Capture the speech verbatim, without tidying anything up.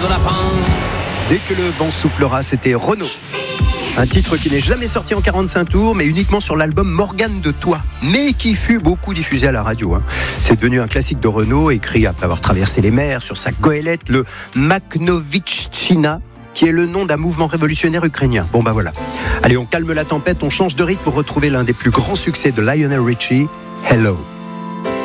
de lapin. Dès que le vent soufflera, c'était Renaud. Un titre qui n'est jamais sorti en quarante-cinq tours, mais uniquement sur l'album Morgane de Toi, mais qui fut beaucoup diffusé à la radio. Hein. C'est devenu un classique de Renaud, écrit après avoir traversé les mers sur sa goélette, le Makhnovitchina, qui est le nom d'un mouvement révolutionnaire ukrainien. Bon bah voilà. Allez, on calme la tempête, on change de rythme pour retrouver l'un des plus grands succès de Lionel Richie, Hello.